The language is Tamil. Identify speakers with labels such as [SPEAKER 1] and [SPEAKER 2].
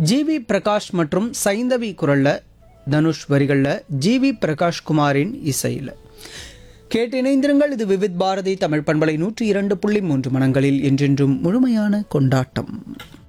[SPEAKER 1] ஜிவி பிரகாஷ் மற்றும் சைந்தவி குரல்ல, தனுஷ் வரிகள்ல, ஜிவி பிரகாஷ் குமாரின் இசையில். கேட்டு இணைந்திருங்கள். இது விவித் பாரதி தமிழ் பண்பலை 102.3 மனங்களில் என்றென்றும் முழுமையான கொண்டாட்டம்.